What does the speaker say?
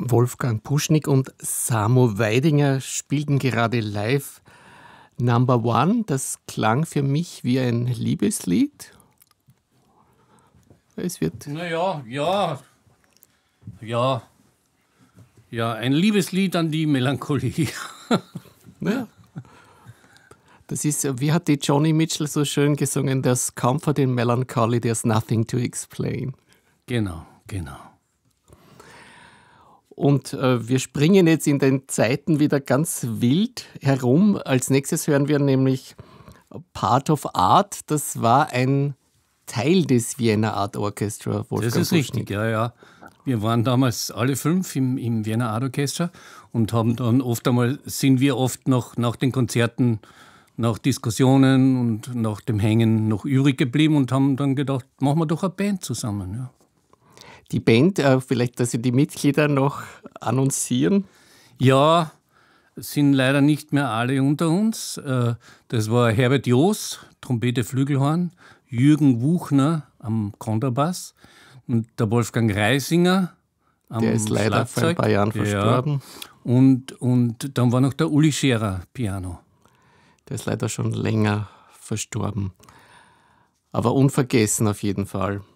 Wolfgang Puschnig und Samo Weidinger spielten gerade live Number One. Das klang für mich wie ein Liebeslied. Es wird. Ja, ein Liebeslied an die Melancholie. Ja. Das ist, wie hat die Joni Mitchell so schön gesungen, there's comfort in melancholy, there's nothing to explain. Genau. Und wir springen jetzt in den Zeiten wieder ganz wild herum. Als nächstes hören wir nämlich Part of Art. Das war ein Teil des Vienna Art Orchestra. Das ist richtig, ja. Wir waren damals alle 5 im Vienna Art Orchestra und haben dann sind wir oft noch nach den Konzerten, nach Diskussionen und nach dem Hängen noch übrig geblieben und haben dann gedacht, machen wir doch eine Band zusammen. Ja. Die Band, vielleicht, dass Sie die Mitglieder noch annoncieren? Ja, sind leider nicht mehr alle unter uns. Das war Herbert Joos, Trompete, Flügelhorn, Jürgen Wuchner am Kontrabass und der Wolfgang Reisinger am Der ist leider vor ein paar Jahren verstorben. Ja. Und dann war noch der Uli Scherer, Piano. Der ist leider schon länger verstorben. Aber unvergessen auf jeden Fall.